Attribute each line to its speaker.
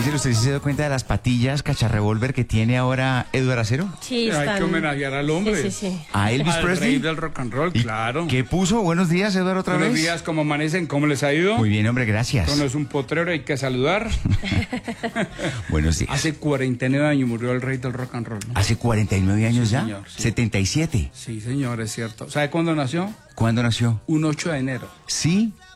Speaker 1: Kaiser, ¿usted sí se dio cuenta de las patillas cacharrevolver que tiene ahora Edward Acero?
Speaker 2: Sí,
Speaker 3: Hay
Speaker 2: están...
Speaker 3: que homenajear al hombre.
Speaker 2: Sí, sí, sí.
Speaker 1: ¿A Elvis
Speaker 3: Al
Speaker 1: Presley?
Speaker 3: rey del rock and roll,
Speaker 1: ¿Y
Speaker 3: claro.
Speaker 1: ¿Qué puso? Buenos días, Edward, otra
Speaker 3: Buenos
Speaker 1: vez.
Speaker 3: días, ¿cómo amanecen? ¿Cómo les ha ido?
Speaker 1: Muy bien, hombre, gracias.
Speaker 3: Esto no es un potrero, hay que saludar.
Speaker 1: Buenos días.
Speaker 3: Hace 49 años murió el rey del rock and roll, ¿no?
Speaker 1: ¿Hace 49 años
Speaker 3: Sí,
Speaker 1: ya?
Speaker 3: señor, sí.
Speaker 1: 77.
Speaker 3: Sí, señor, es cierto. ¿Sabe cuándo nació?
Speaker 1: ¿Cuándo nació?
Speaker 3: Un 8 de enero.
Speaker 1: Sí.